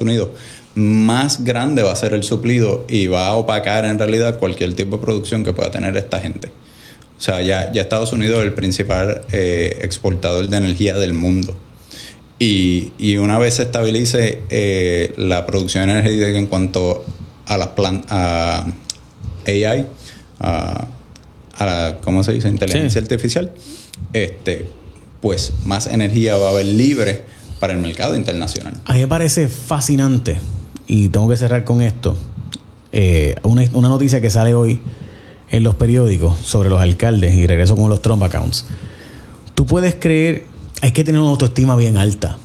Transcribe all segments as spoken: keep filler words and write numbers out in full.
Unidos, más grande va a ser el suplido y va a opacar en realidad cualquier tipo de producción que pueda tener esta gente. O sea, ya, ya Estados Unidos es el principal eh, exportador de energía del mundo. Y, y una vez se estabilice eh, la producción energética en cuanto a las plantas, a A I, a, a la, ¿cómo se dice? Inteligencia sí. artificial, este, pues más energía va a haber libre para el mercado internacional. A mí me parece fascinante, y tengo que cerrar con esto, eh, una, una noticia que sale hoy en los periódicos sobre los alcaldes, y regreso con los Trump accounts. Tú puedes creer, hay que tener una autoestima bien alta.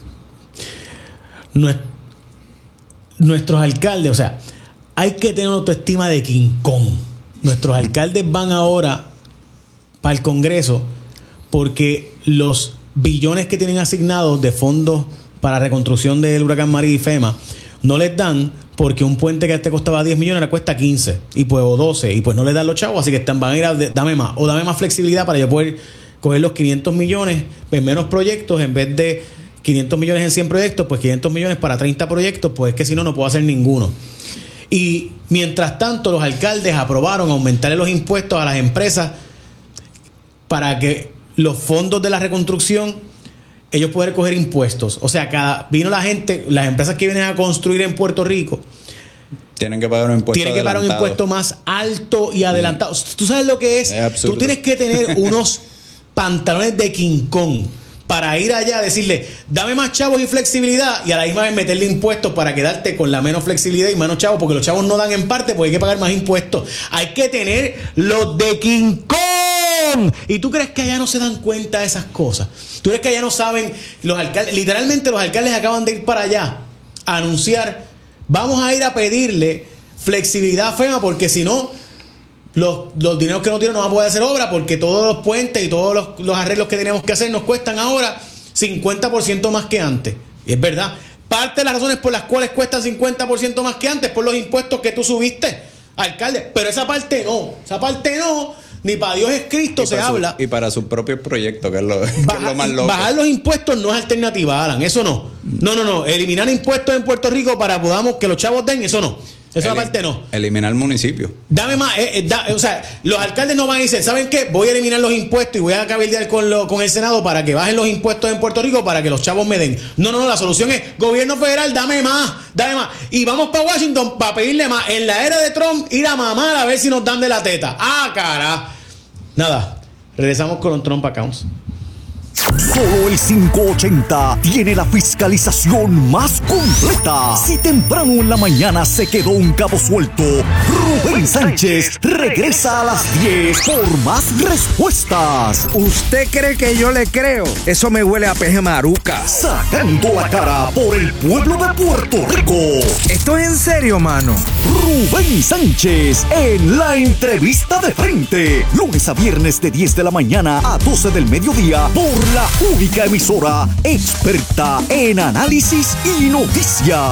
Nuestros alcaldes, o sea, hay que tener una autoestima de King Kong. Nuestros alcaldes van ahora para el Congreso porque los billones que tienen asignados de fondos para reconstrucción del huracán María y FEMA no les dan, porque un puente que te costaba diez millones le cuesta quince y pues o doce, y pues no les dan los chavos, así que están, van a ir a dame más o dame más flexibilidad para yo poder coger los quinientos millones en menos proyectos, en vez de quinientos millones en cien proyectos, pues quinientos millones para treinta proyectos, pues es que si no, no puedo hacer ninguno. Y mientras tanto, los alcaldes aprobaron aumentarle los impuestos a las empresas para que los fondos de la reconstrucción, ellos puedan coger impuestos. O sea, cada vino la gente, las empresas que vienen a construir en Puerto Rico tienen que pagar un impuesto tienen que pagar un impuesto más alto y adelantado. Sí. ¿Tú sabes lo que es? Es absurdo. Tú tienes que tener unos pantalones de King Kong para ir allá a decirle, dame más chavos y flexibilidad, y a la misma vez meterle impuestos para quedarte con la menos flexibilidad y menos chavos, porque los chavos no dan en parte, porque hay que pagar más impuestos. Hay que tener los de King Kong. ¿Y tú crees que allá no se dan cuenta de esas cosas? ¿Tú crees que allá no saben? Los alcaldes, literalmente los alcaldes acaban de ir para allá a anunciar, vamos a ir a pedirle flexibilidad a FEMA, porque si no, Los, los dineros que no tienen no van a poder hacer obra, porque todos los puentes y todos los, los arreglos que tenemos que hacer nos cuestan ahora cincuenta por ciento más que antes. Y es verdad. Parte de las razones por las cuales cuestan cincuenta por ciento más que antes por los impuestos que tú subiste, alcalde. Pero esa parte no. Esa parte no. Ni para Dios es Cristo se habla. Su, y para sus propios proyectos, que es lo, baja, que es lo más loco. Bajar los impuestos no es alternativa, Alan. Eso no. No, no, no. Eliminar impuestos en Puerto Rico para podamos que los chavos den, eso no. Esa Elim- parte no. Eliminar municipios. Dame más. Eh, eh, da, o sea, los alcaldes no van a decir, ¿saben qué? Voy a eliminar los impuestos y voy a cabildear con, lo, con el Senado para que bajen los impuestos en Puerto Rico para que los chavos me den. No, no, no. La solución es, gobierno federal, dame más. Dame más. Y vamos para Washington para pedirle más. En la era de Trump, ir a mamar a ver si nos dan de la teta. ¡Ah, cara! Nada. Regresamos con los Trump accounts. Solo el cinco ochenta tiene la fiscalización más completa. Si temprano en la mañana se quedó un cabo suelto, Rubén Sánchez regresa a las diez por más respuestas. ¿Usted cree que yo le creo? Eso me huele a peje maruca. Sacando la cara por el pueblo de Puerto Rico. ¿Esto es en serio, mano? Rubén Sánchez en la entrevista de frente. Lunes a viernes de diez de la mañana a doce del mediodía por la única emisora experta en análisis y noticias.